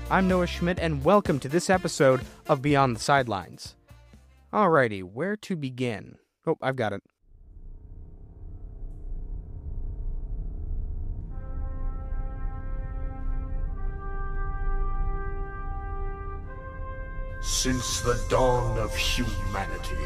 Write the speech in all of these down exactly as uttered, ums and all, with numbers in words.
I'm Noah Schmidt, and welcome to this episode of Beyond the Sidelines. Alrighty, where to begin? Oh, I've got it. Since the dawn of humanity,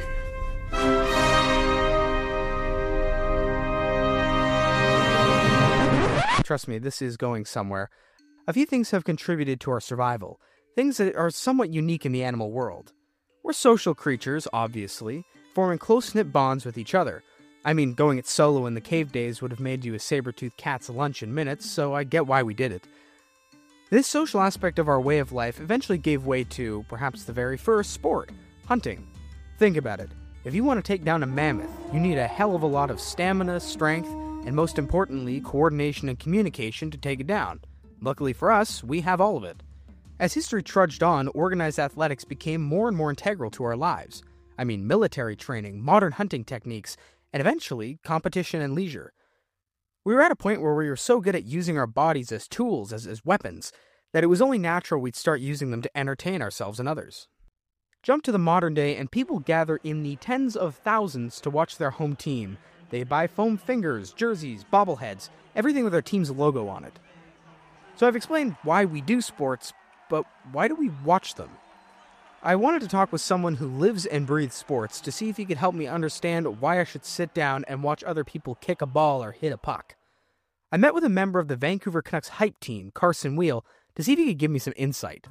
Trust me, this is going somewhere. A few things have contributed to our survival, things that are somewhat unique in the animal world. We're social creatures, obviously, forming close-knit bonds with each other. I mean, going it solo in the cave days would have made you a saber-toothed cat's lunch in minutes, so I get why we did it. This social aspect of our way of life eventually gave way to, perhaps the very first sport, hunting. Think about it. If you want to take down a mammoth, you need a hell of a lot of stamina, strength, and most importantly, coordination and communication to take it down. Luckily for us, we have all of it. As history trudged on, organized athletics became more and more integral to our lives. I mean, military training, modern hunting techniques, and eventually, competition and leisure. We were at a point where we were so good at using our bodies as tools, as, as weapons, that it was only natural we'd start using them to entertain ourselves and others. Jump to the modern day, and people gather in the tens of thousands to watch their home team. They buy foam fingers, jerseys, bobbleheads, everything with their team's logo on it. So I've explained why we do sports, but why do we watch them? I wanted to talk with someone who lives and breathes sports to see if he could help me understand why I should sit down and watch other people kick a ball or hit a puck. I met with a member of the Vancouver Canucks hype team, Carson Wheel, to see if he could give me some insight.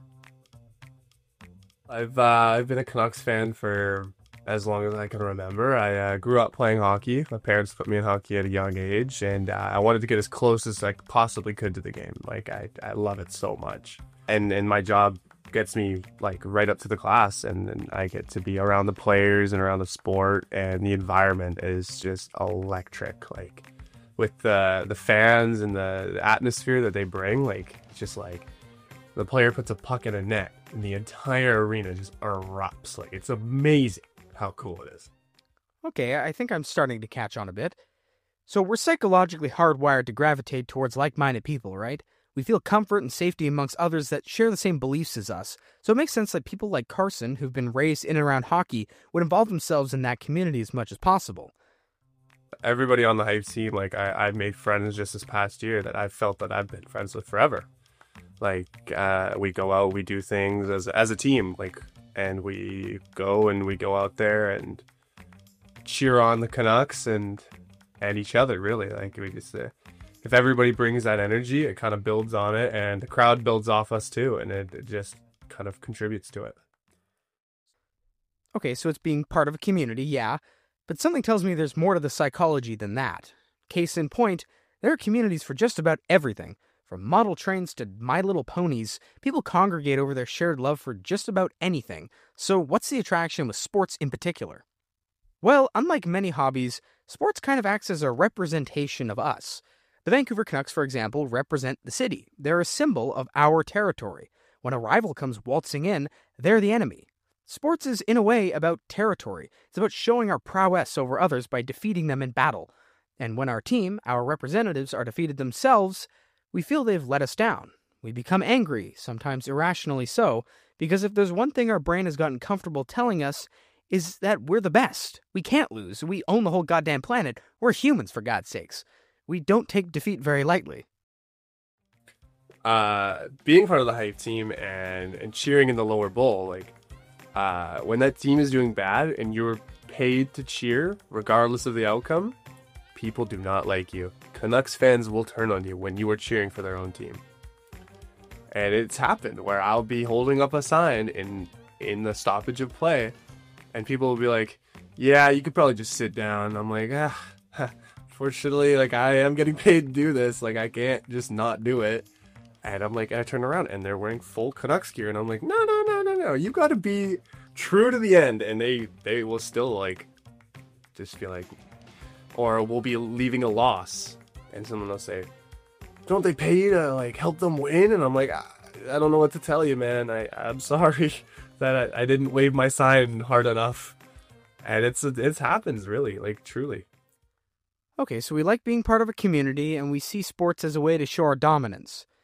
I've uh, I've been a Canucks fan for as long as I can remember. I uh, grew up playing hockey. My parents put me in hockey at a young age, and uh, I wanted to get as close as I possibly could to the game. Like, I, I love it so much. And and my job gets me, like, right up to the class, and, and I get to be around the players and around the sport, and the environment is just electric. Like, with the, the fans and the, the atmosphere that they bring, like, it's just like, the player puts a puck in a net, and the entire arena just erupts. Like, it's amazing how cool it is. Okay, I think I'm starting to catch on a bit. So we're psychologically hardwired to gravitate towards like-minded people, right? We feel comfort and safety amongst others that share the same beliefs as us. So it makes sense that people like Carson, who've been raised in and around hockey, would involve themselves in that community as much as possible. Everybody on the hype team, like, I, I've made friends just this past year that I've felt that I've been friends with forever. Like, uh, we go out, we do things as as a team, like, and we go and we go out there and cheer on the Canucks and and each other, really. Like, we just, uh, if everybody brings that energy, it kind of builds on it, and the crowd builds off us too, and it, it just kind of contributes to it. Okay, so it's being part of a community, yeah, but something tells me there's more to the psychology than that. Case in point, there are communities for just about everything. From model trains to My Little Ponies, people congregate over their shared love for just about anything. So what's the attraction with sports in particular? Well, unlike many hobbies, sports kind of acts as a representation of us. The Vancouver Canucks, for example, represent the city. They're a symbol of our territory. When a rival comes waltzing in, they're the enemy. Sports is, in a way, about territory. It's about showing our prowess over others by defeating them in battle. And when our team, our representatives, are defeated themselves, we feel they've let us down. We become angry, sometimes irrationally so, because if there's one thing our brain has gotten comfortable telling us, is that we're the best. We can't lose. We own the whole goddamn planet. We're humans, for God's sakes. We don't take defeat very lightly. Uh, being part of the hype team and, and cheering in the lower bowl, like, uh, when that team is doing bad and you're paid to cheer, regardless of the outcome, people do not like you. Canucks fans will turn on you when you are cheering for their own team. And it's happened where I'll be holding up a sign in in the stoppage of play, and people will be like, yeah, you could probably just sit down. I'm like, ah, fortunately, like, I am getting paid to do this. Like, I can't just not do it. And I'm like, I turn around and they're wearing full Canucks gear, and I'm like, no, no, no, no, no. You got to be true to the end. And they, they will still, like, just feel like, or we'll be leaving a loss, and someone will say, don't they pay you to, like, help them win? And I'm like, I, I don't know what to tell you, man. I, I'm sorry that I, I didn't wave my sign hard enough. And it's it happens, really, like, truly. Okay, so we like being part of a community, and we see sports as a way to show our dominance.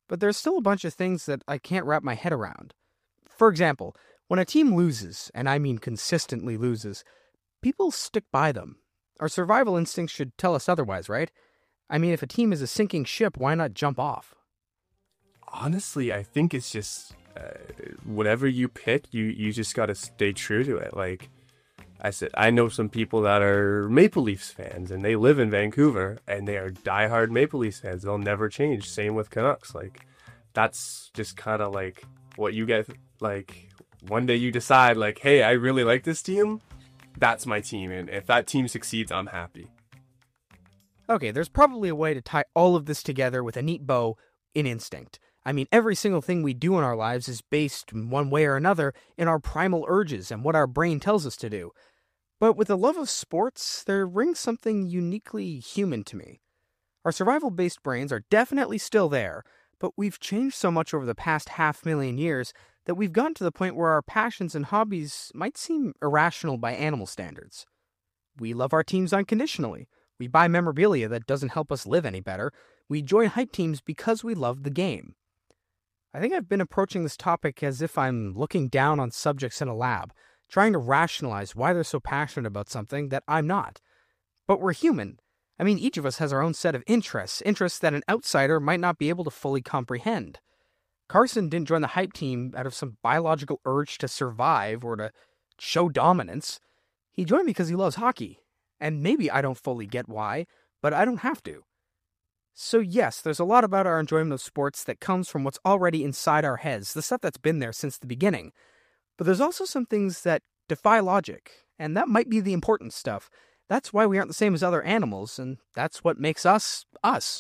but there's still a bunch of things that I can't wrap my head around. For example, when a team loses, and I mean consistently loses, people stick by them. Our survival instincts should tell us otherwise, right? I mean, if a team is a sinking ship, why not jump off? Honestly, I think it's just uh, whatever you pick, you, you just got to stay true to it. Like I said, I know some people that are Maple Leafs fans and they live in Vancouver and they are diehard Maple Leafs fans. They'll never change. Same with Canucks. Like that's just kind of like what you get. Like one day you decide like, hey, I really like this team. That's my team. And if that team succeeds, I'm happy. Okay, there's probably a way to tie all of this together with a neat bow in instinct. I mean, every single thing we do in our lives is based, in one way or another, in our primal urges and what our brain tells us to do. But with the love of sports, there rings something uniquely human to me. Our survival-based brains are definitely still there, but we've changed so much over the past half million years that we've gotten to the point where our passions and hobbies might seem irrational by animal standards. We love our teams unconditionally. We buy memorabilia that doesn't help us live any better. We join hype teams because we love the game. I think I've been approaching this topic as if I'm looking down on subjects in a lab, trying to rationalize why they're so passionate about something that I'm not. But we're human. I mean, each of us has our own set of interests, interests that an outsider might not be able to fully comprehend. Carson didn't join the hype team out of some biological urge to survive or to show dominance. He joined because he loves hockey. And maybe I don't fully get why, but I don't have to. So yes, there's a lot about our enjoyment of sports that comes from what's already inside our heads, the stuff that's been there since the beginning. But there's also some things that defy logic, and that might be the important stuff. That's why we aren't the same as other animals, and that's what makes us, us.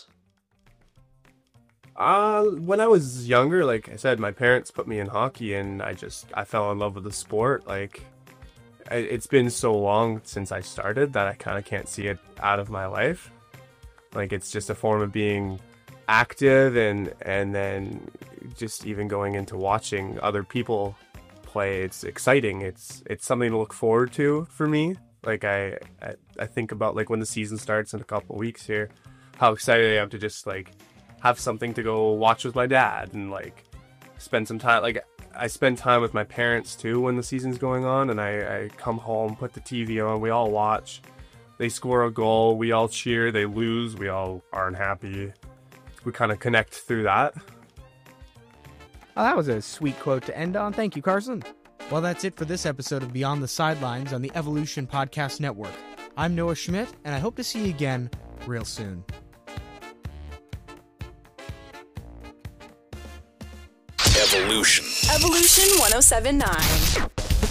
Uh, when I was younger, like I said, my parents put me in hockey, and I just, I fell in love with the sport. Like, it's been so long since I started that I kind of can't see it out of my life. Like it's just a form of being active and and then just even going into watching other people play. It's exciting. It's it's something to look forward to for me. Like I I, I think about like when the season starts in a couple of weeks here, how excited I am to just like have something to go watch with my dad and like spend some time. Like I spend time with my parents too when the season's going on, and I, I come home, put the T V on, we all watch. They score a goal, we all cheer. They lose, we all aren't happy. We kind of connect through that. Oh, that was a sweet quote to end on. Thank you, Carson. Well, that's it for this episode of Beyond the Sidelines on the Evolution Podcast Network. I'm Noah Schmidt, and I hope to see you again real soon. Evolution. Evolution one oh seven point nine.